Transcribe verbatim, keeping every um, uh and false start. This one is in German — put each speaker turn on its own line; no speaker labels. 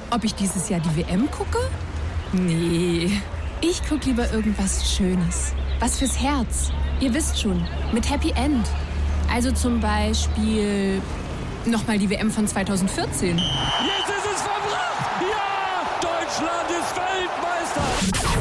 Ob ich dieses Jahr die W M gucke? Nee, ich gucke lieber irgendwas Schönes. Was fürs Herz. Ihr wisst schon, mit Happy End. Also zum Beispiel nochmal die W M von zweitausendvierzehn.
Jetzt ist es vollbracht! Ja! Deutschland ist Weltmeister!